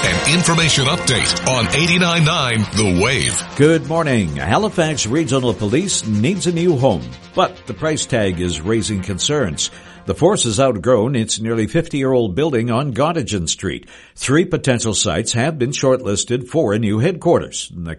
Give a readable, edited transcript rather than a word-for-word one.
An information update on 89.9 The Wave. Good morning. Halifax Regional Police needs a new home, but the price tag is raising concerns. The force has outgrown its nearly 50-year-old building on Gottingen Street. 3 potential sites have been shortlisted for a new headquarters. The